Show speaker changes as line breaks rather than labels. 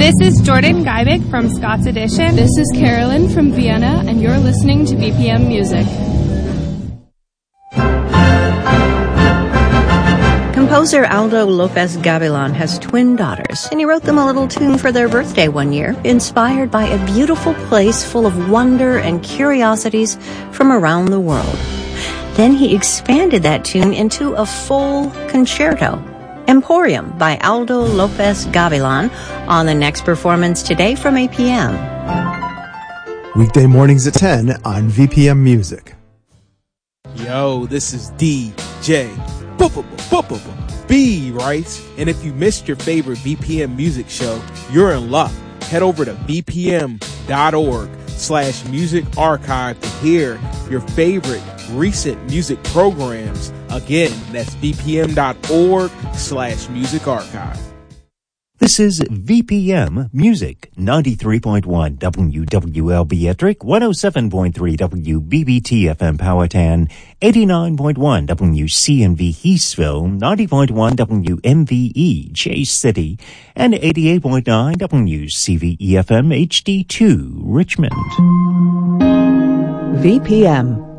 This is Jordan Geibig from Scott's Edition.
This is Carolyn from Vienna, and you're listening to BPM Music.
Composer Aldo Lopez Gavilan has twin daughters, and he wrote them a little tune for their birthday one year, inspired by a beautiful place full of wonder and curiosities from around the world. Then he expanded that tune into a full concerto. Emporium by Aldo Lopez Gavilan on the next performance today from 8 p.m.
Weekday mornings at 10 on VPM Music.
Yo, this is DJ B, right? And if you missed your favorite VPM music show, you're in luck. Head over to vpm.org/music archive to hear your favorite recent music programs. Again, that's vpm.org/music archive.
This is VPM Music, 93.1 WWLB Ettrick, 107.3 WBBT FM Powhatan, 89.1 WCNV Heathsville, 90.1 WMVE Chase City, and 88.9 WCVE FM HD2 Richmond.
VPM